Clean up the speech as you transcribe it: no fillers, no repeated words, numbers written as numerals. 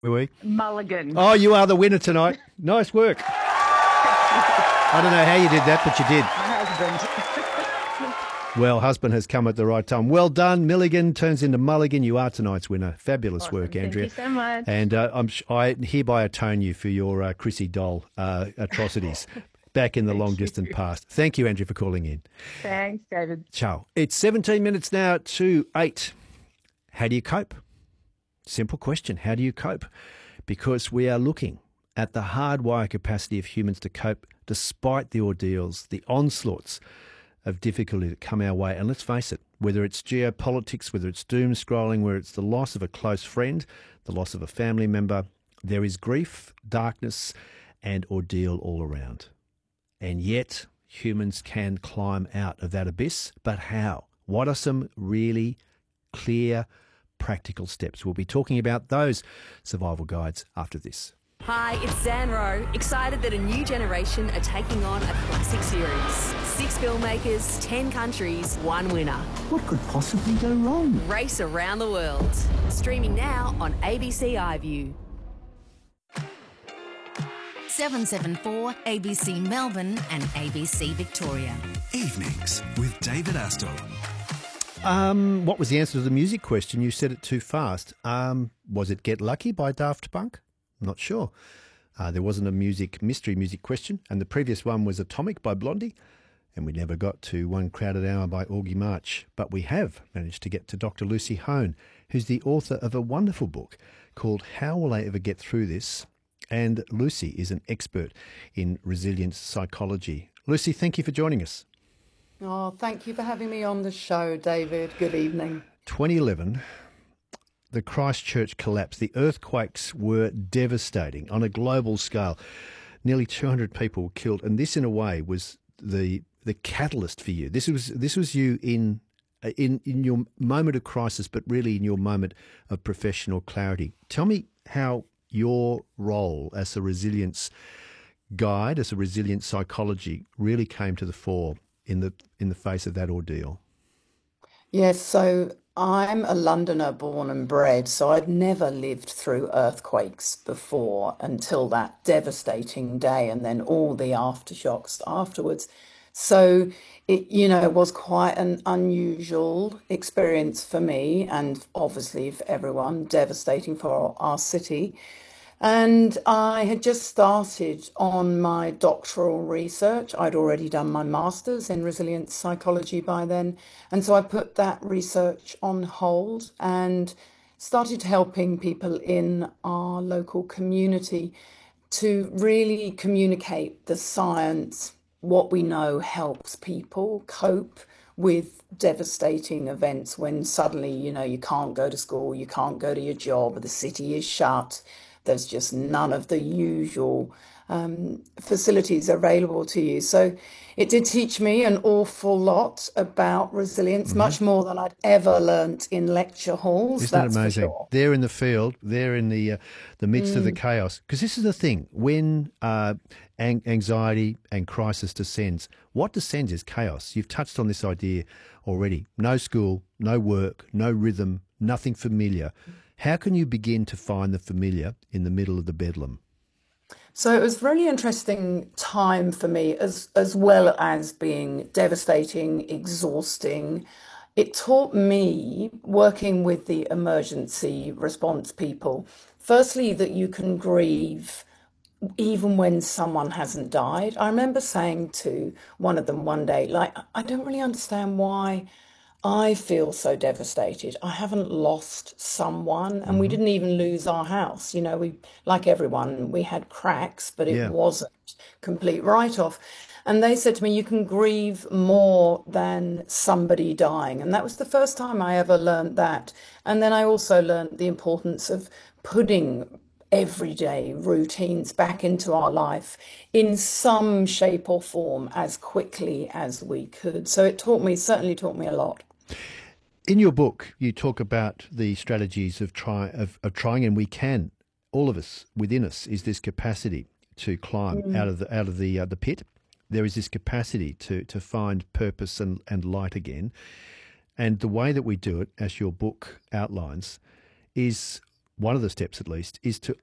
we? Mulligan. Oh, you are the winner tonight. Nice work. I don't know how you did that, but you did. My husband. Well, husband has come at the right time. Well done. Milligan turns into Mulligan. You are tonight's winner. Fabulous Awesome. work, Andrea. Thank you so much. And I hereby atone you for your Chrissy Doll atrocities back in the long distant past. Thank you, Andrea, for calling in. Thanks, David. Ciao. It's 17 minutes now to 8. How do you cope? Simple question. How do you cope? Because we are looking at the hardwired capacity of humans to cope despite the ordeals, the onslaughts of difficulty that come our way. And let's face it, whether it's geopolitics, whether it's doom scrolling, whether it's the loss of a close friend, the loss of a family member, there is grief, darkness, and ordeal all around. And yet, humans can climb out of that abyss. But how? What are some really clear, practical steps? We'll be talking about those survival guides after this. Hi, it's Zan Rowe. Excited that a new generation are taking on a classic series. 6 filmmakers, 10 countries, 1 winner. What could possibly go wrong? Race around the world. Streaming now on ABC iView. 774 ABC Melbourne and ABC Victoria. Evenings with David Astor. What was the answer to the music question? You said it too fast. Was it Get Lucky by Daft Punk? Not sure. There wasn't a mystery music question, and the previous one was Atomic by Blondie, and we never got to One Crowded Hour by Augie March. But we have managed to get to Dr. Lucy Hone, who's the author of a wonderful book called How Will I Ever Get Through This? And Lucy is an expert in resilience psychology. Lucy, thank you for joining us. Oh, thank you for having me on the show, David. Good evening. 2011, the Christchurch collapse. The earthquakes were devastating on a global scale. Nearly 200 people were killed, and this, in a way, was the catalyst for you. This was you in your moment of crisis, but really in your moment of professional clarity. Tell me how your role as a resilience guide, as a resilience psychology, really came to the fore in the face of that ordeal. Yes, so I'm a Londoner born and bred, so I'd never lived through earthquakes before until that devastating day and then all the aftershocks afterwards. So it was quite an unusual experience for me and obviously for everyone, devastating for our city. And I had just started on my doctoral research. I'd already done my master's in resilience psychology by then. And so I put that research on hold and started helping people in our local community to really communicate the science, what we know helps people cope with devastating events when suddenly, you can't go to school, you can't go to your job, the city is shut. There's just none of the usual facilities available to you. So it did teach me an awful lot about resilience, much more than I'd ever learnt in lecture halls. Isn't that's that amazing? for sure. They're in the field, they're in the midst of the chaos. Because this is the thing, when anxiety and crisis descends, what descends is chaos. You've touched on this idea already. No school, no work, no rhythm, nothing familiar. How can you begin to find the familiar in the middle of the bedlam? So it was a really interesting time for me, as well as being devastating, exhausting. It taught me, working with the emergency response people, firstly, that you can grieve even when someone hasn't died. I remember saying to one of them one day, like, I don't really understand why I feel so devastated. I haven't lost someone, and we didn't even lose our house. We, like everyone, we had cracks, but it Yeah. wasn't complete write-off. And they said to me, you can grieve more than somebody dying. And that was the first time I ever learned that. And then I also learned the importance of putting everyday routines back into our life in some shape or form as quickly as we could. So it certainly taught me a lot. In your book, you talk about the strategies of trying, and we can. All of us within us is this capacity to climb out of the pit. There is this capacity to find purpose and light again. And the way that we do it, as your book outlines, is one of the steps at least, is to